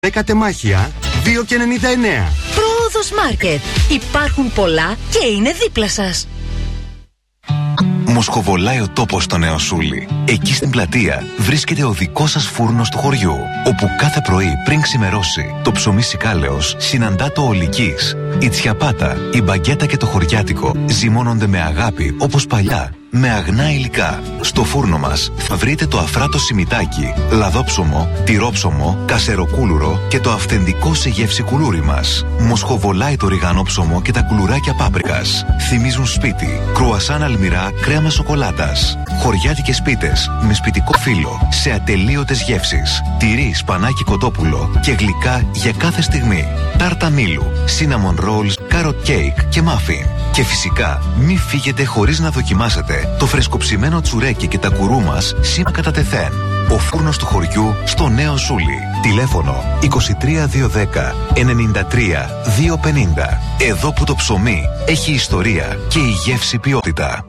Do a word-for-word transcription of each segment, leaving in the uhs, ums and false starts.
δέκα τεμάχια, δύο και ενενήντα εννέα. Πρόοδος Μάρκετ. Υπάρχουν πολλά και είναι δίπλα σας. Μοσχοβολάει ο τόπος στο Νέο Σούλι. Εκεί στην πλατεία βρίσκεται ο δικός σας φούρνος του χωριού, όπου κάθε πρωί πριν ξημερώσει το ψωμί σικάλεος συναντά το ολικής. Η τσιαπάτα, η μπαγκέτα και το χωριάτικο ζυμώνονται με αγάπη όπως παλιά, με αγνά υλικά. Στο φούρνο μας θα βρείτε το αφράτο σιμιτάκι, λαδόψωμο, τυρόψωμο, κασεροκούλουρο και το αυθεντικό σε γεύση κουλούρι μας. Μοσχοβολάει το ριγανόψωμο και τα κουλουράκια πάπρικας. Θυμίζουν σπίτι, κρουασάν αλμυρά, κρέμα σοκολάτας. Χωριάτικες πίτες με σπιτικό φύλλο σε ατελείωτες γεύσεις. Τυρί, σπανάκι, κοτόπουλο και γλυκά για κάθε στιγμή. Τάρτα μήλου, cinnamon rolls, carrot cake και muffin. Και φυσικά μη φύγετε χωρίς να δοκιμάσετε το φρεσκοψημένο τσουρέκι και τα κουρού μας σήμα κατά τεθέν. Ο φούρνος του χωριού στο Νέο Σούλι. Τηλέφωνο είκοσι τρία διακόσια δέκα ενενήντα τρία διακόσια πενήντα. Εδώ που το ψωμί έχει ιστορία και η γεύση ποιότητα.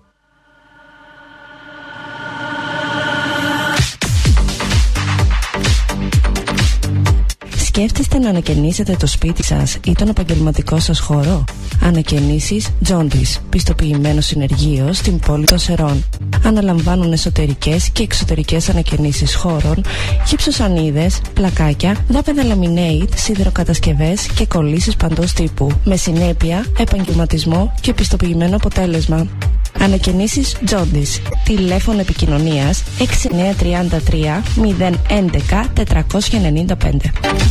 Σκέφτεστε να ανακαινήσετε το σπίτι σας ή τον επαγγελματικό σας χώρο? Ανακαινήσεις Jaundice, πιστοποιημένο συνεργείο στην πόλη των Σερών. Αναλαμβάνουν εσωτερικές και εξωτερικές ανακαινήσεις χώρων, γυψοσανίδες, πλακάκια, δάπεδα laminate, σιδηροκατασκευές και κολλήσεις παντός τύπου, με συνέπεια, επαγγελματισμό και πιστοποιημένο αποτέλεσμα. Ανακαινήσεις Jaundice. Τηλέφωνο επικοινωνίας έξι εννιά τρία τρία μηδέν έντεκα τετρακόσια ενενήντα πέντε.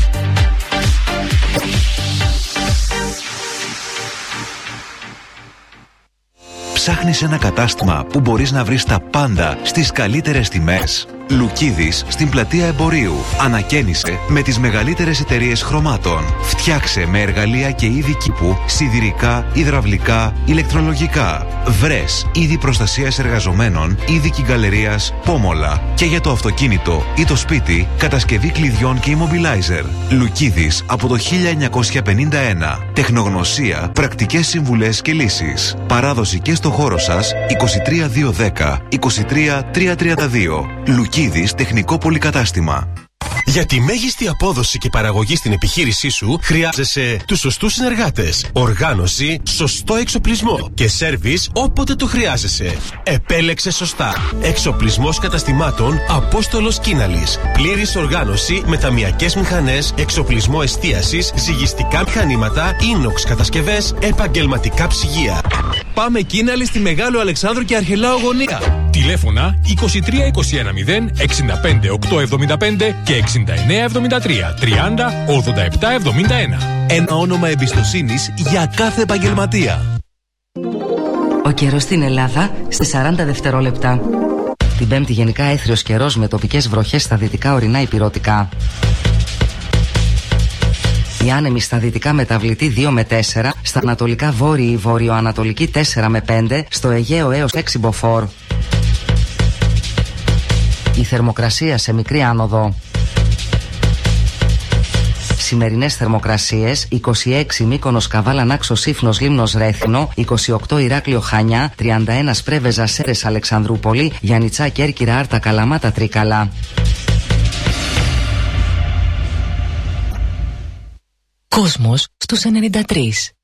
Ψάχνεις ένα κατάστημα που μπορείς να βρεις τα πάντα στις καλύτερες τιμές? Λουκίδης στην πλατεία Εμπορίου. Ανακαίνισε με τις μεγαλύτερες εταιρείες χρωμάτων. Φτιάξε με εργαλεία και είδη κήπου, σιδηρικά, υδραυλικά, ηλεκτρολογικά. Βρες είδη προστασίας εργαζομένων, είδη κυγκαλερίας, πόμολα. Και για το αυτοκίνητο ή το σπίτι, κατασκευή κλειδιών και immobilizer. Λουκίδης από το χίλια εννιακόσια πενήντα ένα. Τεχνογνωσία, πρακτικές συμβουλές και λύσεις. Παράδοση και στο χώρο σας είκοσι τρία διακόσια δέκα είκοσι τρία τριακόσια τριάντα δύο. Λουκίδης Τεχνικό Πολυκατάστημα. Για τη μέγιστη απόδοση και παραγωγή στην επιχείρησή σου χρειάζεσαι τους σωστούς συνεργάτες, οργάνωση, σωστό εξοπλισμό και σέρβις όποτε το χρειάζεσαι. Επέλεξε σωστά. Εξοπλισμός καταστημάτων Απόστολος Κίναλης. Πλήρης οργάνωση με ταμιακές μηχανές, εξοπλισμό εστίασης, ζυγιστικά μηχανήματα, ίνοξ κατασκευές, επαγγελματικά ψυγεία. Πάμε Κίναλη στη Μεγάλο Αλεξάνδρου και Αρχελάου γωνία. Τηλέφωνα είκοσι τρία είκοσι ένα μηδέν εξήντα πέντε οκτακόσια εβδομήντα πέντε και εξήντα εννέα εβδομήντα τρία τριάντα ογδόντα επτά εβδομήντα ένα. Ένα όνομα εμπιστοσύνης για κάθε επαγγελματία. Ο καιρός στην Ελλάδα σε σαράντα δευτερόλεπτα. Την Πέμπτη γενικά έθριος καιρός με τοπικές βροχές στα δυτικά ορεινά υπηρώτικα. Η άνεμη στα δυτικά μεταβλητή δύο με τέσσερα, στα ανατολικά βόρειη βορειοανατολική τέσσερα με πέντε, στο Αιγαίο έως έξι μποφόρ. Η θερμοκρασία σε μικρή άνοδο. Σημερινές θερμοκρασίες: είκοσι έξι Μύκονος Καβάλα Νάξος Σύφνος Λίμνος Ρέθινο, είκοσι οκτώ Ηράκλειο Χανιά, τριάντα ένα Πρέβεζα Σέρες Αλεξανδρούπολη, Γιαννιτσά Κέρκυρα Άρτα Καλαμάτα Τρίκαλα. Κόσμος στους ενενήντα τρία.